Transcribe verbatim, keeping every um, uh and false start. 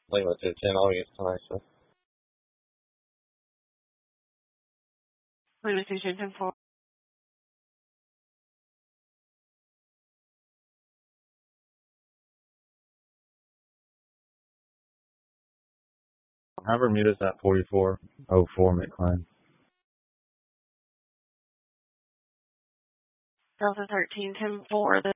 Lima to ten August tonight, so. Lima Station ten four. Have her meet us at forty-four oh four McLean. Delta thirteen ten four.